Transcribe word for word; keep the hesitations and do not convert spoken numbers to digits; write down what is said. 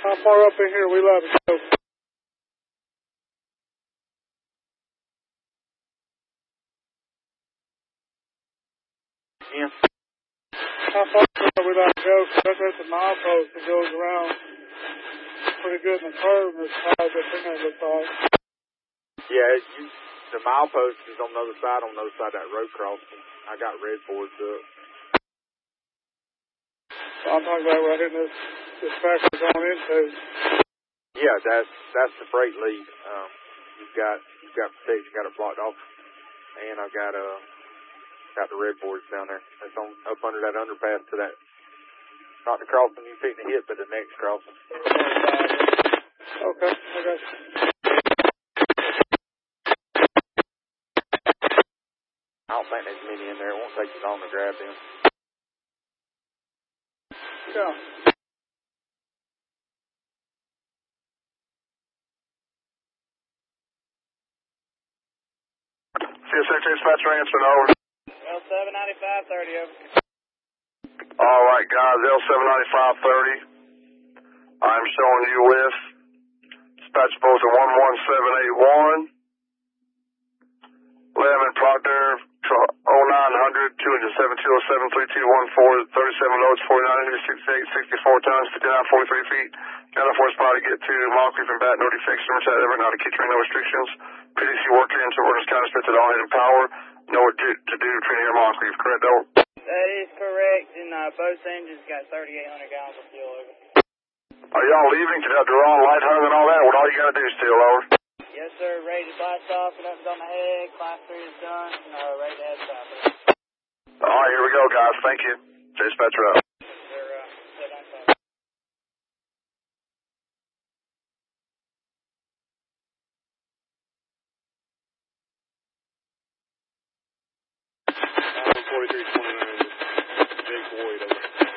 How far up in here? We love it. Go. Yeah. How far up we like to go? That's at the milepost that goes around pretty good in the curve. As high as the thing that looks like. Yeah, it, you, the milepost is on the other side, on the other side of that road crossing. I got red boards up. So I'm talking about right here in this, this factory going into. Yeah, that's that's the freight lead. Um, you've got you've got protection, got it blocked off, and I've got uh got the red boards down there. That's on up under that underpass to that. Not the crossing you picked the hit, but the next crossing. Okay, I got you. I don't think there's many in there. It won't take you long to grab them. Yeah. C S X dispatcher answering over. L seven ninety-five thirty over. All right, guys, L seven ninety-five thirty. I'm showing you with dispatch post at one one seven eight one. Lemon Proctor, oh nine hundred, two seven two oh seven, three two one four, thirty-seven loads, forty-nine sixty-eight, sixty-four tons, fifty-nine forty-three feet. Got enough horsepower to get to Mile Creek and Bat, no defects, no chat ever, not a key train, no restrictions. P D C work here until orders counter spent at all head and power. Know what to, to do between here and Mile Creek, correct, over? That is correct, and uh, both engines got thirty-eight hundred gallons of fuel over. Are y'all leaving to the wrong light hung and all that? What all you got to do still, over? Yes, sir. Ready to blast off. Nothing's on the head. Class three is done. And, uh, ready to head south. All right, here we go, guys. Thank you. Dispatcher up. They're, uh, set on top. forty-three